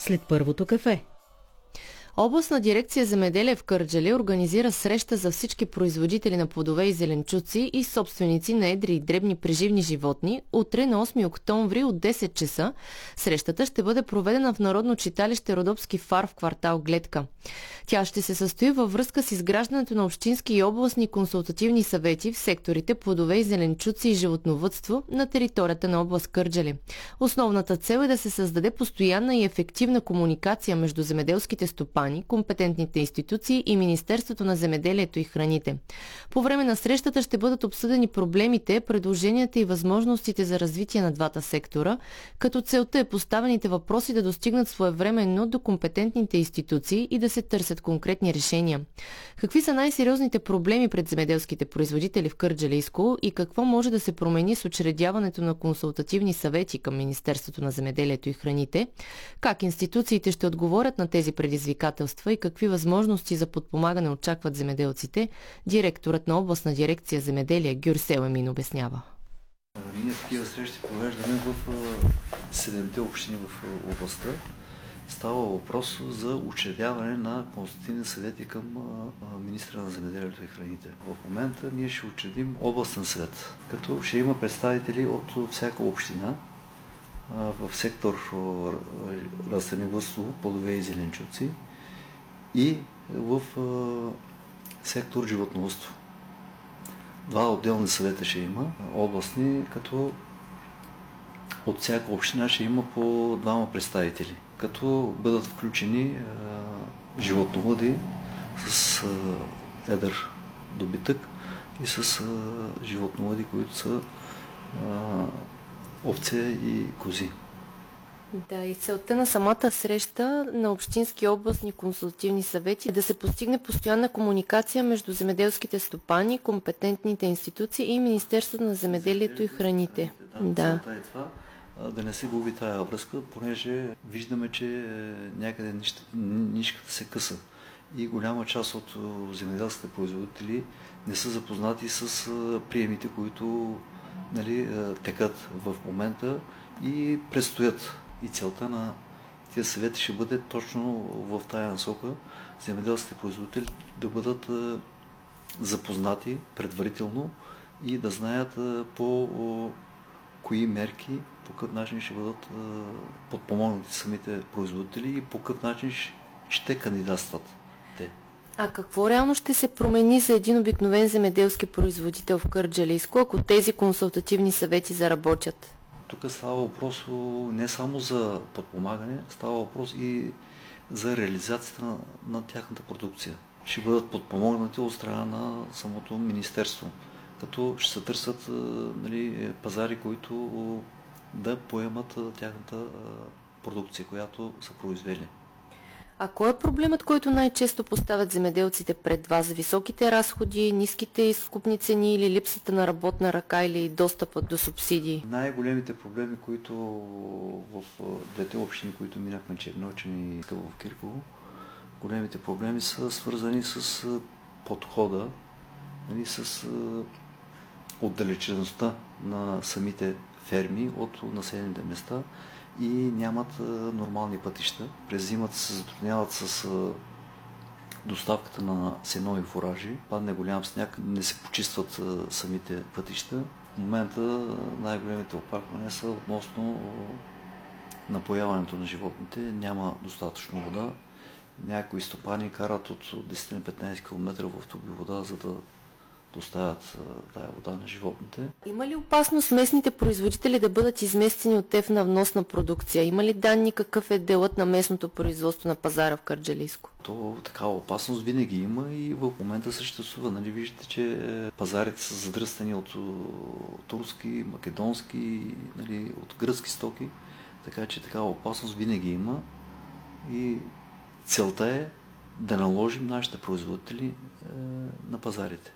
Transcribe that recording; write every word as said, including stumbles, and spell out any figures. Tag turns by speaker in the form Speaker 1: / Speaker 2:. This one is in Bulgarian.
Speaker 1: след първото кафе.
Speaker 2: Областна дирекция земеделие в Кърджали организира среща за всички производители на плодове и зеленчуци и собственици на едри и дребни преживни животни утре на осми октомври от десет часа. Срещата ще бъде проведена в Народно читалище Родопски фар в квартал Гледка. Тя ще се състои във връзка с изграждането на общински и областни консултативни съвети в секторите плодове и зеленчуци и животновъдство на територията на област Кърджали. Основната цел е да се създаде постоянна и ефективна комуникация между земеделските стопани, компетентните институции и Министерството на земеделието и храните. По време на срещата ще бъдат обсъдени проблемите, предложенията и възможностите за развитие на двата сектора, като целта е поставените въпроси да достигнат своевременно до компетентните институции и да се търсят конкретни решения. Какви са най-сериозните проблеми пред земеделските производители в Кърджалийско и какво може да се промени с учредяването на консултативни съвети към Министерството на земеделието и храните? Как институциите ще отговорят на тези предизвикателства и какви възможности за подпомагане очакват земеделците, директорът на областна дирекция земеделие Гюрсел Емин обяснява.
Speaker 3: Ние такива срещи провеждаме в седемте общини в областта. Става въпрос за учредяване на консултативни съвети към министра на земеделието и храните. В момента ние ще учредим областен съвет, като ще има представители от всяка община в сектор растениевъдство, плодове и зеленчуци и в сектор животновъдство. Два отделни съвета ще има, областни, като от всяка община ще има по двама представители, като бъдат включени е, животновъди с е, едър добитък и с е, животновъди, които са е, овце и кози.
Speaker 2: Да, и целта на самата среща на общински областни консултативни съвети е да се постигне постоянна комуникация между земеделските стопани, компетентните институции и Министерството на земеделието и храните.
Speaker 3: Да. Целта е това, да не се губи тая връзка, понеже виждаме, че някъде нишката се къса и голяма част от земеделските производители не са запознати с приемите, които, нали, текат в момента и предстоят. И целта на тези съвети ще бъде точно в тая насока земеделските производители да бъдат запознати предварително и да знаят по кои мерки, по какъв начин ще бъдат подпомогнати самите производители и по какъв начин ще кандидатстват те.
Speaker 2: А какво реално ще се промени за един обикновен земеделски производител в Кърджалийско, ако тези консултативни съвети заработят?
Speaker 3: Тук става въпрос не само за подпомагане, става въпрос и за реализацията на, на тяхната продукция. Ще бъдат подпомогнати от страна на самото министерство, като ще се търсят, нали, пазари, които да поемат тяхната продукция, която са произвели.
Speaker 2: А кой е проблемът, който най-често поставят земеделците пред вас? Високите разходи, ниските изкупни цени или липсата на работна ръка или достъпът до субсидии?
Speaker 3: Най-големите проблеми, които в двете общини, които минахме, Черноочен и Кълъв Кирково, големите проблеми са свързани с подхода, нали, с отдалечеността на самите ферми от населените места и нямат нормални пътища. През зимата се затрудняват с доставката на сено и фуражи. Падне голям сняг, не се почистват самите пътища. В момента най-големите оплаквания са относно напояването на животните. Няма достатъчно вода. Някои стопани карат от десет на петнайсет километра в туби вода, за да доставят тая вода на животните.
Speaker 2: Има ли опасност местните производители да бъдат изместени от ТЕФ на вносна продукция? Има ли данни какъв е делът на местното производство на пазара в Кърджалийско?
Speaker 3: То такава опасност винаги има и в момента съществува. Нали, виждате, че пазарите са задръстени от турски, македонски, нали, от гръцки стоки, така че такава опасност винаги има и целта е да наложим нашите производители е, на пазарите.